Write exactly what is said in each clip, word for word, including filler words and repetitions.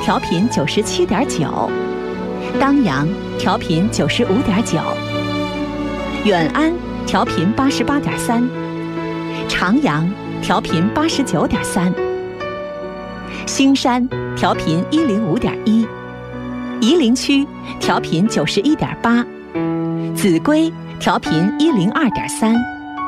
调频九十七点九，当阳调频九十五点九，远安调频八十八点三，长阳调频八十九点三，兴山调频一零五点一，夷陵区调频九十一点八，秭归调频一零二点三。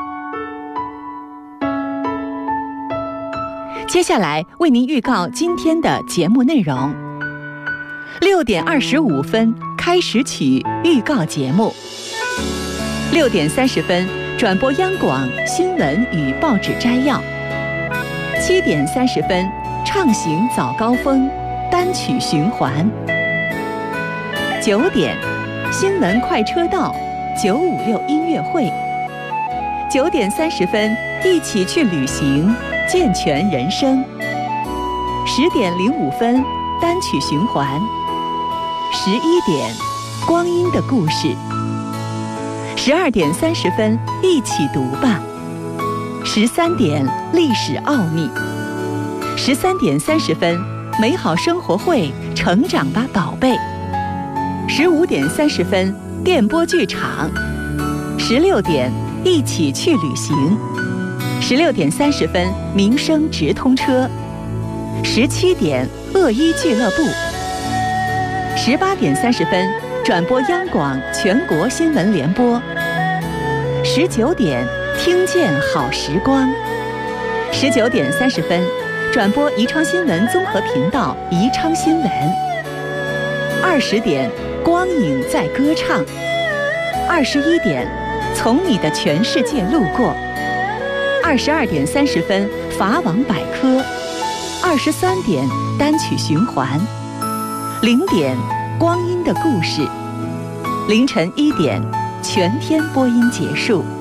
接下来为您预告今天的节目内容。六点二十五分开始曲预告节目。六点三十分转播央广新闻与报纸摘要。七点三十分畅行早高峰单曲循环。九点新闻快车道九五六音乐会。九点三十分一起去旅行健全人生。十点零五分单曲循环。十一点光阴的故事。十二点三十分一起读吧。十三点历史奥秘。十三点三十分美好生活会成长吧宝贝。十五点三十分电波剧场。十六点一起去旅行。十六点三十分民生直通车。十七点恶医俱乐部。十八点三十分转播央广全国新闻联播。十九点听见好时光。十九点三十分转播宜昌新闻综合频道宜昌新闻。二十点光影在歌唱。二十一点从你的全世界路过。二十二点三十分法网百科。二十三点单曲循环。零点光阴的故事。凌晨一点全天播音结束。